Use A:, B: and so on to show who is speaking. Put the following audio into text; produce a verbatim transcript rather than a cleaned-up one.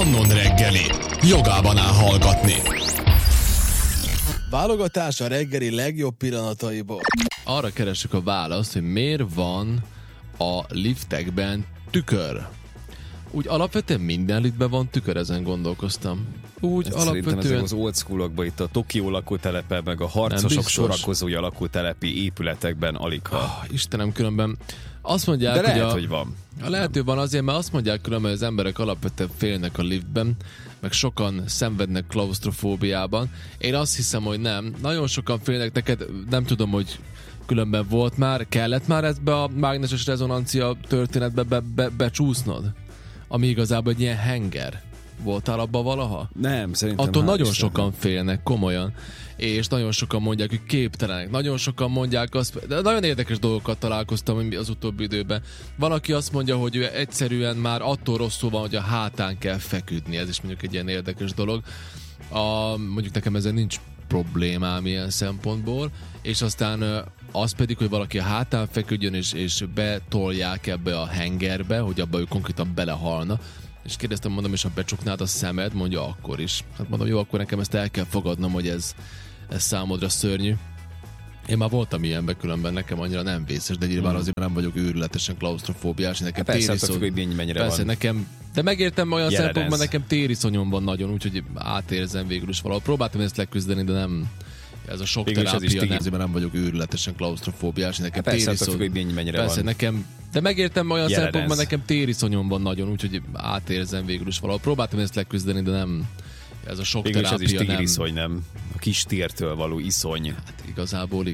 A: Mannon reggeli. Jogában áll hallgatni. Válogatás a reggeli legjobb pillanataiból.
B: Arra keresek a választ, hogy miért van a liftekben tükör. Úgy alapvetően minden liftben van tükör, ezen gondolkoztam. Úgy
C: hát
B: alapvetően...
C: Szerintem ezek az old schoolokban, itt a Tokió lakótelepe, meg a harcosok sorakozója lakótelepi épületekben alig ha.
B: Oh, Istenem, különben azt mondják,
C: de lehet,
B: hogy, a,
C: hogy van.
B: A lehető van azért, mert azt mondják különben, hogy az emberek alapvetően félnek a liftben, meg sokan szenvednek klausztrofóbiában. Én azt hiszem, hogy nem. Nagyon sokan félnek, neked nem tudom, hogy különben volt már, kellett már ebbe a mágneses rezonancia történetbe be, be, becsúsznod? Ami igazából egy ilyen henger. Voltál abban valaha?
C: Nem, szerintem.
B: Attól nagyon sokan félnek, komolyan. És nagyon sokan mondják, hogy képtelenek. Nagyon sokan mondják azt, de nagyon érdekes dolgokat találkoztam az utóbbi időben. Valaki azt mondja, hogy ő egyszerűen már attól rosszul van, hogy a hátán kell feküdni. Ez is mondjuk egy ilyen érdekes dolog. A, mondjuk nekem ezzel nincs problémám ilyen szempontból. És aztán az pedig, hogy valaki a hátán feküdjön, és, és betolják ebbe a hengerbe, hogy abba ő konkrétan belehalna. És kérdeztem, mondom, és ha becsuknád a szemed, mondja, akkor is. Hát mondom, jó, akkor nekem ezt el kell fogadnom, hogy ez, ez számodra szörnyű. Én már voltam ilyenben, különben nekem annyira nem vészes, de nyilván azért nem vagyok őrületesen klausztrofóbiás, nekem
C: persze,
B: tériszony...
C: Persze, hogy mennyire
B: persze,
C: van.
B: nekem... De megértem olyan
C: Jelenez.
B: szempontból, nekem tériszonyom van nagyon, úgyhogy átérzem végül is valahol. Próbáltam ezt leküzdeni, de nem... Ez a sok
C: Végül
B: terápia,
C: nem,
B: azért nem vagyok őrületesen klausztrofóbiás, nekem
C: persze,
B: tériszony...
C: Persze, hogy mennyire
B: persze,
C: van.
B: nekem... De megértem olyan
C: Jelenez.
B: szempontból, nekem tériszonyom van nagyon, úgyhogy átérzem végül is valahol. Próbáltam ezt leküzdeni, de nem... Ez a sok
C: Végül
B: terápia
C: is ez is
B: nem...
C: tériszony, nem? A kis tértől való iszony.
B: Hát igazából